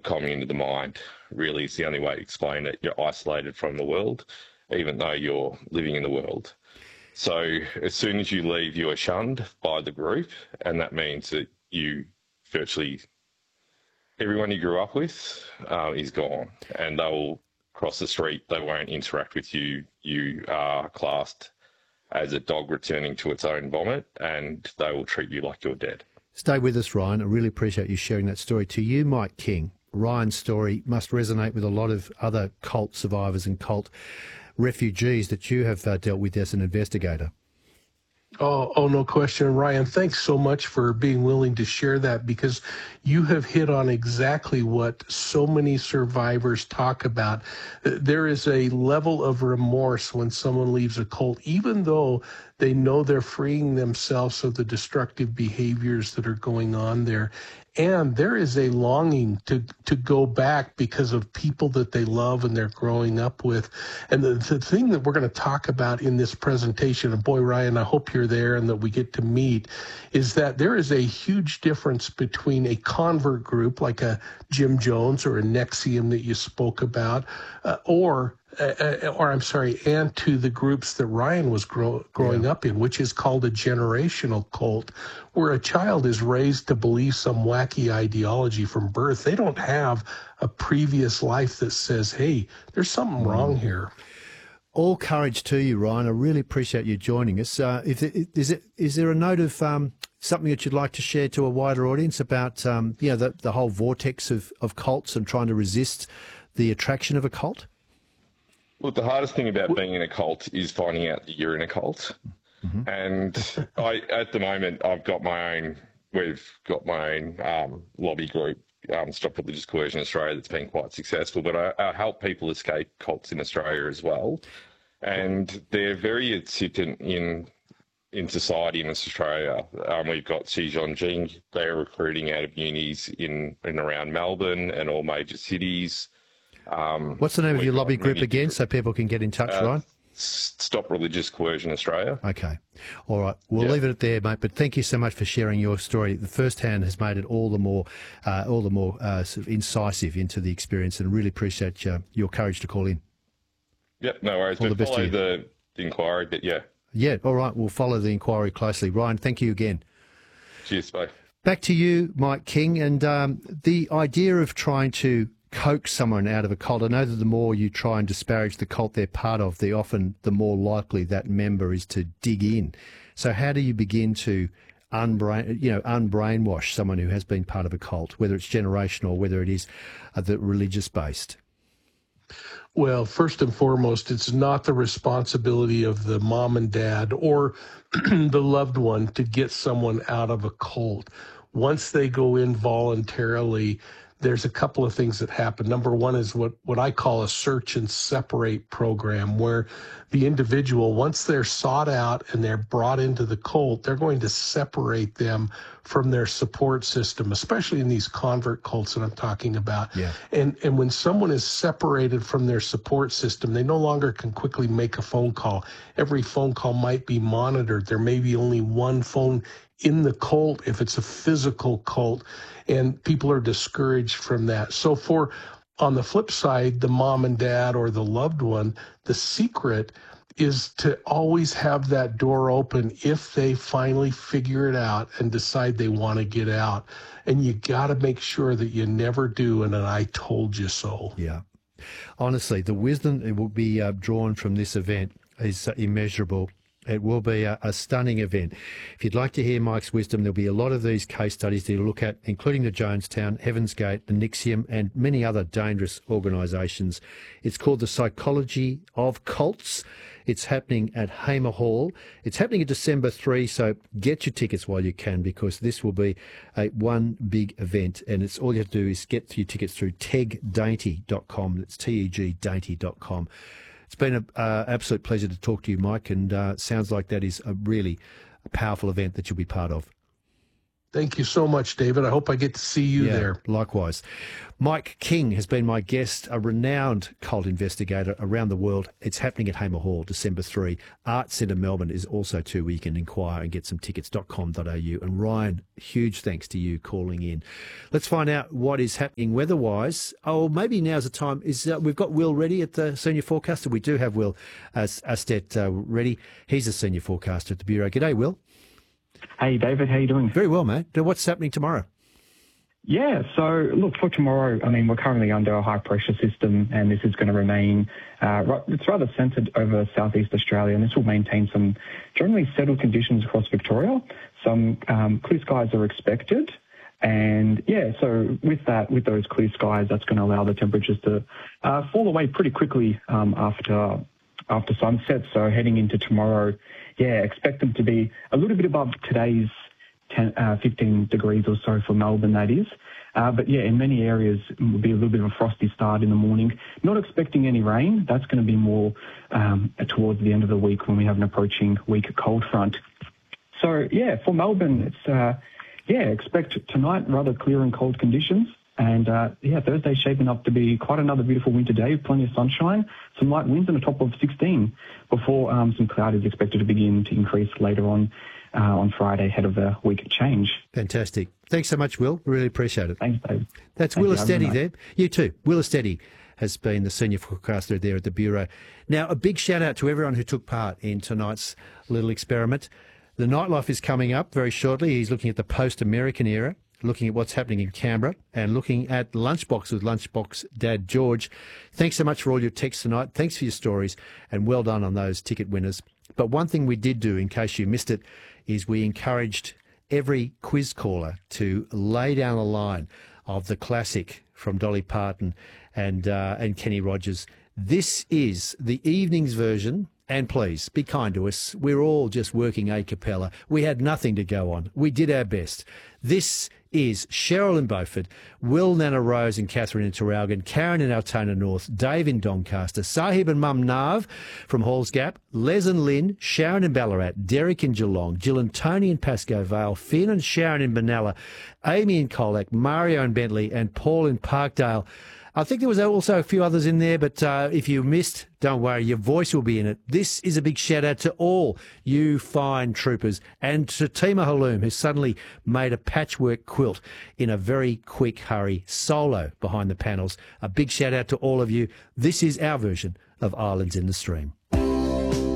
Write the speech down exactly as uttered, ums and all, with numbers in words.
commune of the mind. Really, is the only way to explain it. You're isolated from the world, even though you're living in the world. So as soon as you leave, you are shunned by the group, and that means that you virtually everyone you grew up with uh, is gone, and they will cross the street. They won't interact with you. You are classed as a dog returning to its own vomit, and they will treat you like you're dead. Stay with us, Ryan. I really appreciate you sharing that story. To you, Mike King, Ryan's story must resonate with a lot of other cult survivors and cult refugees that you have uh, dealt with as an investigator. Oh, oh, no question. Ryan, thanks so much for being willing to share that, because you have hit on exactly what so many survivors talk about. There is a level of remorse when someone leaves a cult, even though they know they're freeing themselves of the destructive behaviors that are going on there. And there is a longing to to go back because of people that they love and they're growing up with. And the, the thing that we're going to talk about in this presentation, and boy, Ryan, I hope you're there and that we get to meet, is that there is a huge difference between a convert group like a Jim Jones or a N X I V M that you spoke about, uh, or Uh, or I'm sorry, and to the groups that Ryan was grow, growing yeah. up in, which is called a generational cult, where a child is raised to believe some wacky ideology from birth. They don't have a previous life that says, hey, there's something wrong here. All courage to you, Ryan. I really appreciate you joining us. Uh, if it, is, it, is there a note of um, something that you'd like to share to a wider audience about um, you know, the, the whole vortex of, of cults and trying to resist the attraction of a cult? Look, the hardest thing about being in a cult is finding out that you're in a cult. Mm-hmm. And I, at the moment, I've got my own, we've got my own um, lobby group, um, Stop Religious Coercion Australia, that's been quite successful. But I, I help people escape cults in Australia as well. And they're very insistent in in society in Australia. Um, we've got Xi Jing, they're recruiting out of unis in and around Melbourne and all major cities. Um, What's the name of your lobby group again, so people can get in touch, uh, Ryan? Stop Religious Coercion Australia. Okay. All right. We'll yeah. leave it at there, mate. But thank you so much for sharing your story. The first hand has made it all the more, uh, all the more uh, sort of incisive into the experience, and really appreciate uh, your courage to call in. Yep, no worries. All but the best follow to you. the, the inquiry, but yeah. Yeah. All right. We'll follow the inquiry closely. Ryan, thank you again. Cheers, bye. Back to you, Mike King, and um, the idea of trying to coax someone out of a cult. I know that the more you try and disparage the cult they're part of, the often the more likely that member is to dig in. So how do you begin to unbrain, you know, unbrainwash someone who has been part of a cult, whether it's generational or whether it is uh, the religious based? Well, first and foremost, it's not the responsibility of the mom and dad or the loved one to get someone out of a cult. Once they go in voluntarily, there's a couple of things that happen. Number one is what, what I call a search and separate program, where the individual, once they're sought out and they're brought into the cult, they're going to separate them from their support system, especially in these convert cults that I'm talking about. Yeah. And, and when someone is separated from their support system, they no longer can quickly make a phone call. Every phone call might be monitored. There may be only one phone in the cult if it's a physical cult, and people are discouraged from that. So for, on the flip side, the mom and dad or the loved one, the secret is to always have that door open if they finally figure it out and decide they want to get out. And you got to make sure that you never do an I told you so. Yeah. Honestly, the wisdom that will be uh, drawn from this event is uh, immeasurable. It will be a, a stunning event. If you'd like to hear Mike's wisdom, there'll be a lot of these case studies to look at, including the Jonestown, Heaven's Gate, the N X I V M, and many other dangerous organisations. It's called The Psychology of Cults. It's happening at Hamer Hall. It's happening at December third, so get your tickets while you can, because this will be a one big event, and it's all you have to do is get your tickets through teg dainty dot com. It's T E G dainty dot com. It's been an uh, absolute pleasure to talk to you, Mike, and uh, sounds like that is a really powerful event that you'll be part of. Thank you so much, David. I hope I get to see you yeah, there. Likewise. Mike King has been my guest, a renowned cult investigator around the world. It's happening at Hamer Hall, December third. Art Centre Melbourne is also too, where you can inquire and get some tickets, dot com dot a u. And Ryan, huge thanks to you calling in. Let's find out what is happening weather-wise. Oh, maybe now's the time. Is uh, We've got Will ready at the senior forecaster. We do have Will Astet uh, ready. He's a senior forecaster at the Bureau. G'day, Will. Hey, David, how you doing? Very well, mate. What's happening tomorrow? Yeah, so look, for tomorrow, I mean, we're currently under a high-pressure system, and this is going to remain, uh, it's rather centred over southeast Australia, and this will maintain some generally settled conditions across Victoria. Some um, clear skies are expected, and yeah, so with that, with those clear skies, that's going to allow the temperatures to uh, fall away pretty quickly um, after after sunset. So heading into tomorrow, yeah, expect them to be a little bit above today's ten, uh, fifteen degrees or so for Melbourne, that is. Uh, but yeah, in many areas, it will be a little bit of a frosty start in the morning. Not expecting any rain. That's going to be more um, towards the end of the week when we have an approaching weak cold front. So yeah, for Melbourne, it's, uh, yeah, expect tonight rather clear and cold conditions. And uh, yeah, Thursday's shaping up to be quite another beautiful winter day, plenty of sunshine, some light winds and a top of sixteen before um, some cloud is expected to begin to increase later on uh, on Friday ahead of the week change. Fantastic. Thanks so much, Will. Really appreciate it. Thanks, Dave. That's Thank Will you. Estetti there. You too. Will Estetti has been the senior forecaster there at the Bureau. Now, a big shout out to everyone who took part in tonight's little experiment. The nightlife is coming up very shortly. He's looking at the post-American era, looking at what's happening in Canberra, and looking at Lunchbox with Lunchbox Dad George. Thanks so much for all your texts tonight. Thanks for your stories, and well done on those ticket winners. But one thing we did do, in case you missed it, is we encouraged every quiz caller to lay down a line of the classic from Dolly Parton and uh, and Kenny Rogers. This is the evening's version. And please, be kind to us. We're all just working a cappella. We had nothing to go on. We did our best. This is Cheryl in Beaufort, Will, Nana Rose and Catherine in Traralgon, Karen in Altona North, Dave in Doncaster, Sahib and Mum Nav from Halls Gap, Les and Lynn, Sharon in Ballarat, Derek in Geelong, Jill and Tony in Pascoe Vale, Finn and Sharon in Benalla, Amy in Colac, Mario in Bentley and Paul in Parkdale. I think there was also a few others in there, but uh, if you missed, don't worry, your voice will be in it. This is a big shout out to all you fine troopers and to Tima Haloum, who suddenly made a patchwork quilt in a very quick hurry, solo behind the panels. A big shout out to all of you. This is our version of Islands in the Stream.